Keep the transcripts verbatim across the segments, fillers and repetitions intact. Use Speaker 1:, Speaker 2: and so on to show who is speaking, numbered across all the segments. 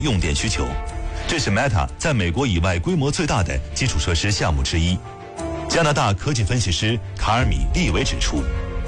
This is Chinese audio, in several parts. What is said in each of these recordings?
Speaker 1: 用电需求。这是 Meta 在美国以外规模最大的基础设施项目之一。加拿大科技分析师卡尔米利维指出，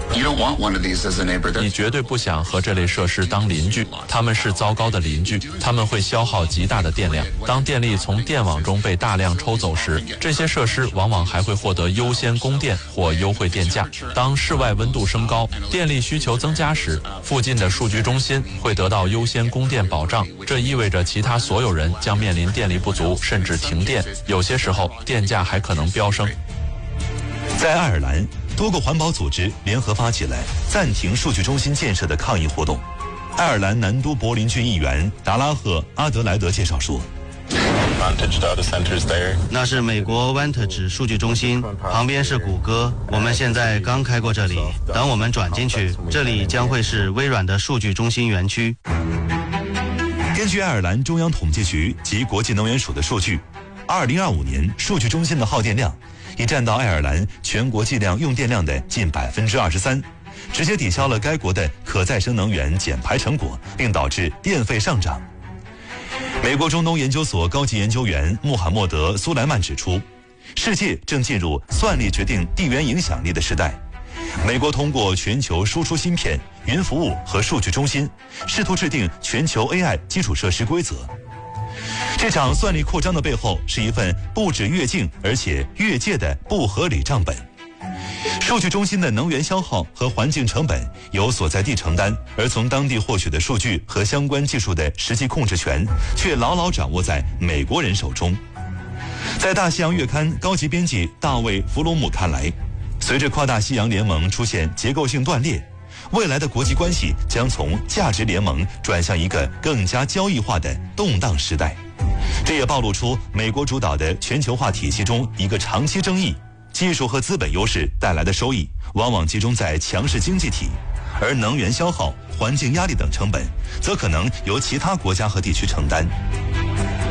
Speaker 2: 你绝对不想和这类设施当邻居，他们是糟糕的邻居，他们会消耗极大的电量。当电力从电网中被大量抽走时，这些设施往往还会获得优先供电或优惠电价。当室外温度升高，电力需求增加时，附近的数据中心会得到优先供电保障，这意味着其他所有人将面临电力不足甚至停电，有些时候电价还可能飙升。
Speaker 1: 在爱尔兰，多个环保组织联合发起了暂停数据中心建设的抗议活动。爱尔兰南都柏林郡议员达拉赫·阿德莱德介绍说，
Speaker 3: 那是美国 Vantage 数据中心，旁边是谷歌。我们现在刚开过这里，等我们转进去，这里将会是微软的数据中心园区。
Speaker 1: 根据爱尔兰中央统计局及国际能源署的数据，二零二五年数据中心的耗电量已占到爱尔兰全国计量用电量的近百分之二十三，直接抵消了该国的可再生能源减排成果，并导致电费上涨。美国中东研究所高级研究员穆罕默德·苏莱曼指出，世界正进入算力决定地缘影响力的时代。美国通过全球输出芯片、云服务和数据中心，试图制定全球 A I 基础设施规则。这场算力扩张的背后是一份不止越境而且越界的不合理账本。数据中心的能源消耗和环境成本由所在地承担，而从当地获取的数据和相关技术的实际控制权却牢牢掌握在美国人手中。在大西洋月刊高级编辑大卫·弗鲁姆看来，随着跨大西洋联盟出现结构性断裂，未来的国际关系将从价值联盟转向一个更加交易化的动荡时代。这也暴露出美国主导的全球化体系中一个长期争议：技术和资本优势带来的收益往往集中在强势经济体，而能源消耗、环境压力等成本则可能由其他国家和地区承担。